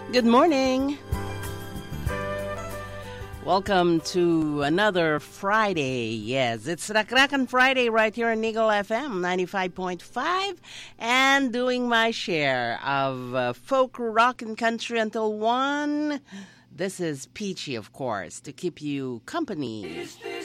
Good morning. Welcome to another Friday. Yes, it's Rakrakan Friday right here on Eagle FM 95.5 and doing my share of folk rock and country until 1. This is Peachy, of course, to keep you company. Is this